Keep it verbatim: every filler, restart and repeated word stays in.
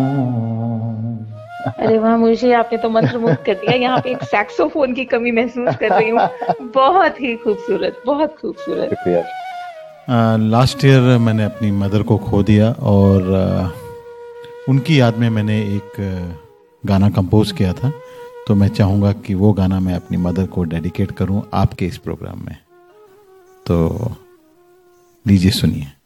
अरे वाह, मुझे आपने तो मंत्रमुग्ध कर दिया। यहाँ पे एक सैक्सोफोन की कमी महसूस कर रही हूँ। बहुत ही खूबसूरत, बहुत खूबसूरत। लास्ट ईयर मैंने अपनी मदर को खो दिया और uh, उनकी याद में मैंने एक uh, गाना कंपोज किया था, तो मैं चाहूँगा कि वो गाना मैं अपनी मदर को डेडिकेट करूँ आपके इस प्रोग्राम में। तो लीजिए सुनिए।